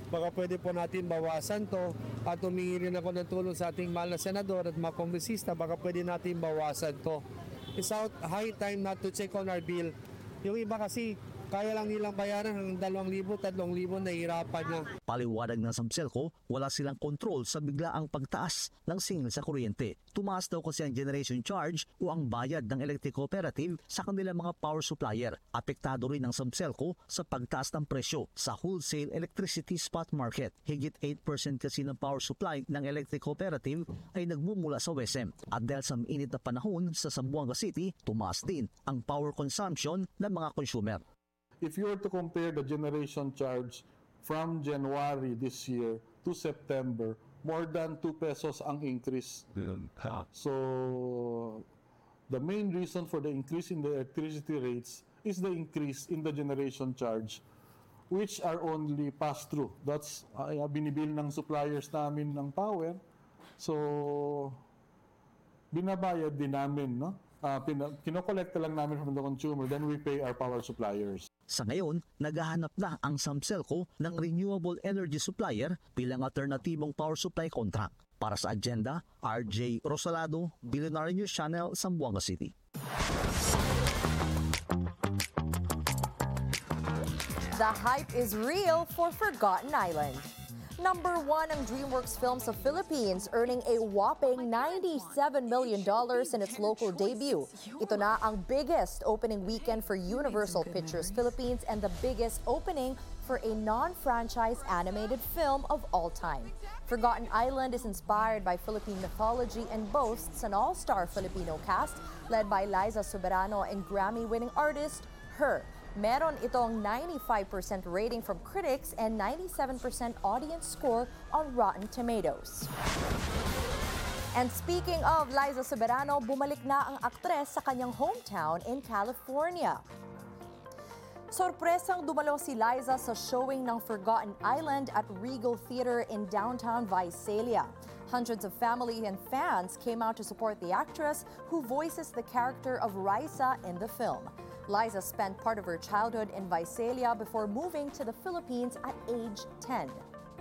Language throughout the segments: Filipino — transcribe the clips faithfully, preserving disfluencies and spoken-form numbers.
baka pwede po natin bawasan to at humingi rin ako ng tulong sa ating mahal na senador at mga kongresista, baka pwede natin bawasan to. It's out high time not to check on our bill. Yung iba kasi kaya lang nilang bayaran ng dalawang libo, tatlong libo, nahihirapan na. Paliwanag ng Samselco, wala silang kontrol sa biglaang pagtaas ng singil sa kuryente. Tumaas daw kasi ang generation charge o ang bayad ng electric cooperative sa kanilang mga power supplier. Apektado rin ang Samselco sa pagtaas ng presyo sa wholesale electricity spot market. Higit eight percent kasi ng power supply ng electric cooperative ay nagmumula sa W E S M. At dahil sa init na panahon sa Zamboanga City, tumaas din ang power consumption ng mga consumer. If you were to compare the generation charge from January this year to September, more than two pesos ang increase. So, the main reason for the increase in the electricity rates is the increase in the generation charge, which are only pass-through. That's uh, binibil ng suppliers namin ng power. So, binabayad din namin, no? Uh, kinokolekta lang namin from the consumer, then we pay our power suppliers. Sa ngayon, naghahanap na ang Samselco ng renewable energy supplier bilang alternatibong power supply contract. Para sa Agenda, R J Rosalado, Billionaire News Channel, Zamboanga City. The hype is real for Forgotten Island. Number one ang DreamWorks Films of Philippines, earning a whopping ninety-seven million dollars in its local debut. Ito na ang biggest opening weekend for Universal Pictures Philippines and the biggest opening for a non-franchise animated film of all time. Forgotten Island is inspired by Philippine mythology and boasts an all-star Filipino cast led by Liza Soberano and Grammy-winning artist Her. Meron itong ninety-five percent rating from critics and ninety-seven percent audience score on Rotten Tomatoes. And speaking of Liza Soberano, bumalik na ang aktres sa kanyang hometown in California. Sorpresang dumalo si Liza sa showing ng Forgotten Island at Regal Theater in downtown Visalia. Hundreds of family and fans came out to support the actress who voices the character of Raisa in the film. Liza spent part of her childhood in Visalia before moving to the Philippines at age ten.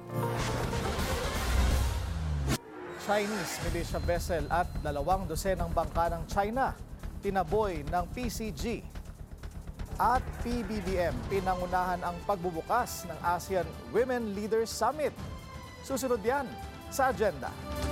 Chinese militia vessel at dalawang dosenang bangka ng China tinaboy ng P C G. At P B B M pinangunahan ang pagbubukas ng ASEAN Women Leaders Summit. Susunod yan sa Agenda.